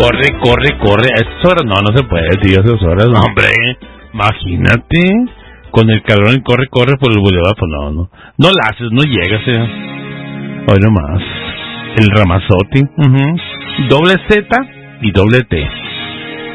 corre. A estas horas no se puede, tío, a esas horas, no, hombre. Imagínate, con el calor y corre por el bulevar, pues no la haces, no llegas, Hoy nomás, el Ramazotti, doble Z y doble T.